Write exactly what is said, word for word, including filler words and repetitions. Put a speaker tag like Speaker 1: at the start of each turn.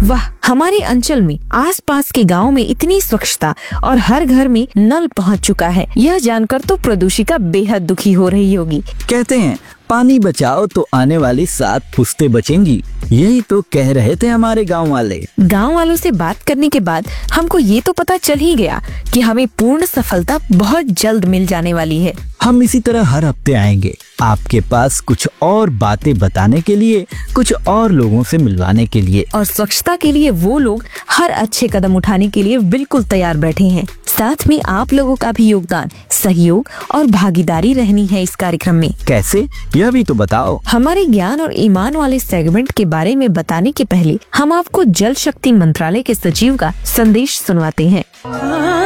Speaker 1: वाह, हमारे अंचल में आसपास के गांव में इतनी स्वच्छता और हर घर में नल पहुंच चुका है। यह जानकर तो प्रदूषिका बेहद दुखी हो रही होगी।
Speaker 2: कहते हैं पानी बचाओ तो आने वाली सात पुश्तें बचेंगी। यही तो कह रहे थे हमारे गांव वाले।
Speaker 1: गांव वालों से बात करने के बाद हमको ये तो पता चल ही गया कि हमें पूर्ण सफलता बहुत जल्द मिल जाने वाली है।
Speaker 2: हम इसी तरह हर हफ्ते आएंगे आपके पास कुछ और बातें बताने के लिए, कुछ और लोगों से मिलवाने के लिए।
Speaker 1: और स्वच्छता के लिए वो लोग हर अच्छे कदम उठाने के लिए बिल्कुल तैयार बैठे हैं। साथ में आप लोगों का भी योगदान, सहयोग और भागीदारी रहनी है इस कार्यक्रम में।
Speaker 2: कैसे, यह भी तो बताओ।
Speaker 1: हमारे ज्ञान और ईमान वाले सेगमेंट के बारे में बताने के पहले हम आपको जल शक्ति मंत्रालय के सचिव का संदेश सुनवाते हैं।